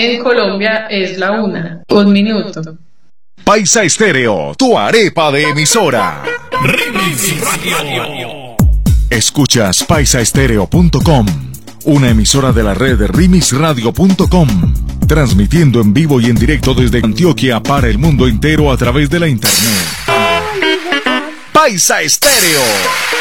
En Colombia es la 1. 1 minuto. Paisa Estéreo, tu arepa de emisora. Remix Radio. Escuchas paisaestereo.com, una emisora de la red de remixradio.com, transmitiendo en vivo y en directo desde Antioquia para el mundo entero a través de la internet. Paisa Estéreo.